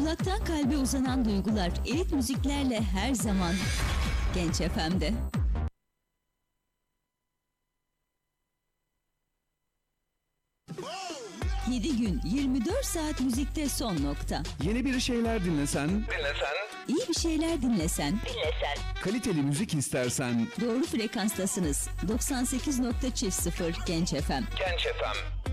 Kulaktan kalbe uzanan duygular elit müziklerle her zaman Genç FM'de. 7 gün 24 saat müzikte son nokta. Yeni bir şeyler dinlesen, İyi bir şeyler dinlesen, kaliteli müzik istersen, doğru frekanstasınız. 98.0 Genç FM. Genç FM.